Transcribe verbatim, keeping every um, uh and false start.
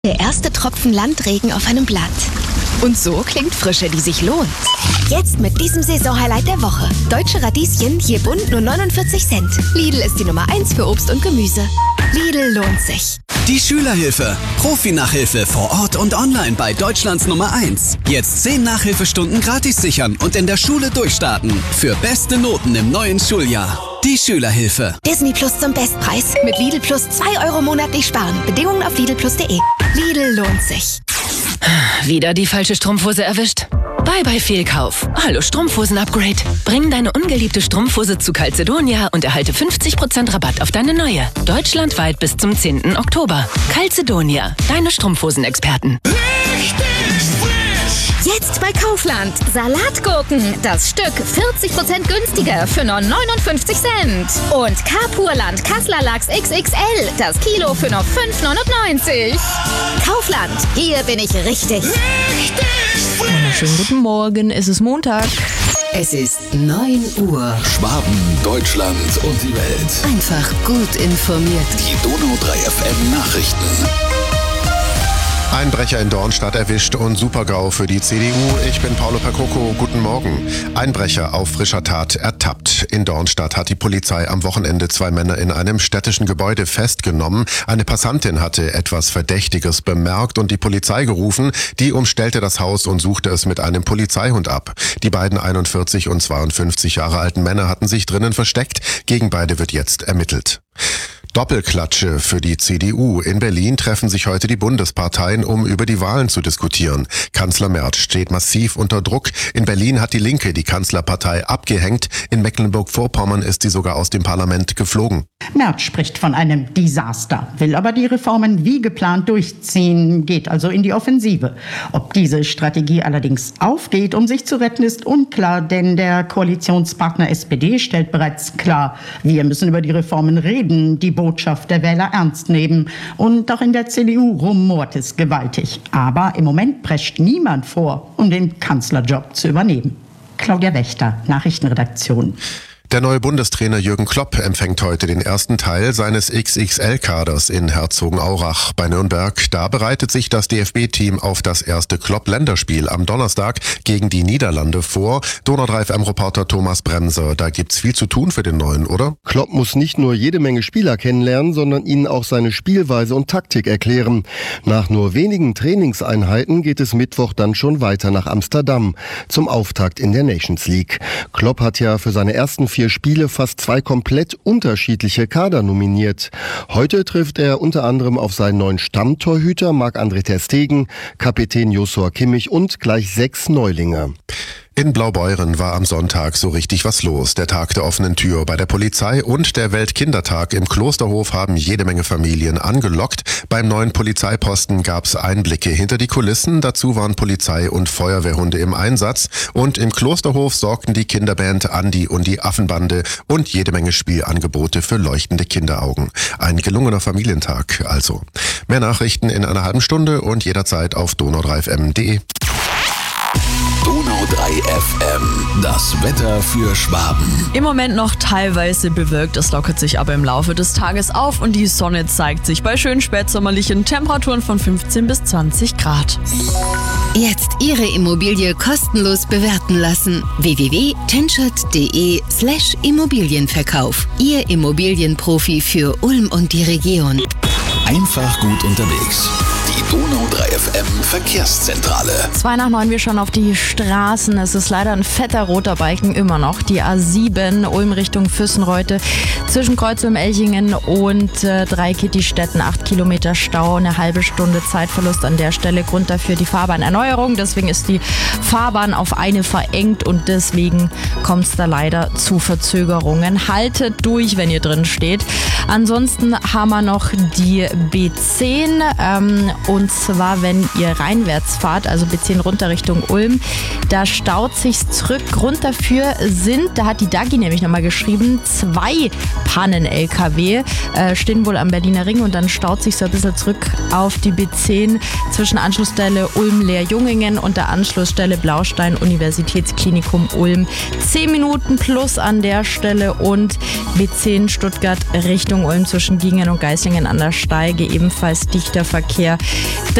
Der erste Tropfen Landregen auf einem Blatt. Und so klingt Frische, die sich lohnt. Jetzt mit diesem Saisonhighlight der Woche. Deutsche Radieschen, je bunt nur neunundvierzig Cent. Lidl ist die Nummer eins für Obst und Gemüse. Lidl lohnt sich. Die Schülerhilfe. Profi-Nachhilfe vor Ort und online bei Deutschlands Nummer eins. Jetzt zehn Nachhilfestunden gratis sichern und in der Schule durchstarten. Für beste Noten im neuen Schuljahr. Die Schülerhilfe. Disney Plus zum Bestpreis. Mit Lidl Plus zwei Euro monatlich sparen. Bedingungen auf lidl plus punkt de. Lidl lohnt sich. Wieder die falsche Strumpfhose erwischt? Bye bye Fehlkauf. Hallo Strumpfhosen-Upgrade. Bring deine ungeliebte Strumpfhose zu Calzedonia und erhalte fünfzig Prozent Rabatt auf deine neue. Deutschlandweit bis zum zehnten Oktober. Calzedonia, deine Strumpfhosen-Experten. Richtig frisch! Jetzt bei Kaufland. Salatgurken. Das Stück vierzig Prozent günstiger für nur neunundfünfzig Cent. Und Carpurland Kassler Lachs X X L. Das Kilo für nur fünf neunundneunzig. Kaufland. Hier bin ich richtig. Richtig frisch! Schönen guten Morgen, es ist Montag. Es ist neun Uhr. Schwaben, Deutschland und die Welt. Einfach gut informiert. Die Donau drei F M Nachrichten. Einbrecher in Dornstadt erwischt und Super-GAU für die C D U. Ich bin Paolo Percoco, guten Morgen. Einbrecher auf frischer Tat ertappt. In Dornstadt hat die Polizei am Wochenende zwei Männer in einem städtischen Gebäude festgenommen. Eine Passantin hatte etwas Verdächtiges bemerkt und die Polizei gerufen. Die umstellte das Haus und suchte es mit einem Polizeihund ab. Die beiden einundvierzig und zweiundfünfzig Jahre alten Männer hatten sich drinnen versteckt. Gegen beide wird jetzt ermittelt. Doppelklatsche für die C D U. In Berlin treffen sich heute die Bundesparteien, um über die Wahlen zu diskutieren. Kanzler Merz steht massiv unter Druck. In Berlin hat die Linke die Kanzlerpartei abgehängt. In Mecklenburg-Vorpommern ist sie sogar aus dem Parlament geflogen. Merz spricht von einem Desaster, will aber die Reformen wie geplant durchziehen, geht also in die Offensive. Ob diese Strategie allerdings aufgeht, um sich zu retten, ist unklar, denn der Koalitionspartner S P D stellt bereits klar, wir müssen über die Reformen reden, die Botschaft der Wähler ernst nehmen. Und auch in der C D U rumort es gewaltig. Aber im Moment prescht niemand vor, um den Kanzlerjob zu übernehmen. Claudia Wächter, Nachrichtenredaktion. Der neue Bundestrainer Jürgen Klopp empfängt heute den ersten Teil seines X X L-Kaders in Herzogenaurach bei Nürnberg. Da bereitet sich das D F B-Team auf das erste Klopp-Länderspiel am Donnerstag gegen die Niederlande vor. Donau drei F M-Reporter Thomas Bremser, da gibt's viel zu tun für den Neuen, oder? Klopp muss nicht nur jede Menge Spieler kennenlernen, sondern ihnen auch seine Spielweise und Taktik erklären. Nach nur wenigen Trainingseinheiten geht es Mittwoch dann schon weiter nach Amsterdam zum Auftakt in der Nations League. Klopp hat ja für seine ersten vier Spiele fast zwei komplett unterschiedliche Kader nominiert. Heute trifft er unter anderem auf seinen neuen Stammtorhüter Marc-André ter Stegen, Kapitän Joshua Kimmich und gleich sechs Neulinge. In Blaubeuren war am Sonntag so richtig was los. Der Tag der offenen Tür bei der Polizei und der Weltkindertag im Klosterhof haben jede Menge Familien angelockt. Beim neuen Polizeiposten gab's Einblicke hinter die Kulissen. Dazu waren Polizei und Feuerwehrhunde im Einsatz. Und im Klosterhof sorgten die Kinderband Andi und die Affenbande und jede Menge Spielangebote für leuchtende Kinderaugen. Ein gelungener Familientag also. Mehr Nachrichten in einer halben Stunde und jederzeit auf donau drei f m punkt de. Donau drei F M, das Wetter für Schwaben. Im Moment noch teilweise bewölkt, es lockert sich aber im Laufe des Tages auf und die Sonne zeigt sich bei schönen spätsommerlichen Temperaturen von fünfzehn bis zwanzig Grad. Jetzt Ihre Immobilie kostenlos bewerten lassen. w w w punkt tenschert punkt de slash Immobilienverkauf. Ihr Immobilienprofi für Ulm und die Region. Einfach gut unterwegs. Die Donau drei F M Verkehrszentrale. Zwei nach neun, wir schauen auf die Straßen. Es ist leider ein fetter roter Balken immer noch. Die A sieben, Ulm Richtung Füssenreute, zwischen Kreuz-Ulm-Elchingen und äh, Dreikittistetten. Acht Kilometer Stau, eine halbe Stunde Zeitverlust an der Stelle. Grund dafür die Fahrbahnerneuerung. Deswegen ist die Fahrbahn auf eine verengt und deswegen kommt es da leider zu Verzögerungen. Haltet durch, wenn ihr drin steht. Ansonsten haben wir noch die B zehn. Ähm, Und zwar, wenn ihr reinwärts fahrt, also B zehn runter Richtung Ulm, da staut sich's zurück. Grund dafür sind, da hat die Dagi nämlich nochmal geschrieben, zwei Pannen-L K W äh, stehen wohl am Berliner Ring und dann staut sich so ein bisschen zurück auf die B zehn zwischen Anschlussstelle Ulm-Leer-Jungingen und der Anschlussstelle Blaustein-Universitätsklinikum Ulm. Zehn Minuten plus an der Stelle und B zehn Stuttgart Richtung Richtung Ulm zwischen Giengen und Geislingen an der Steige ebenfalls dichter Verkehr.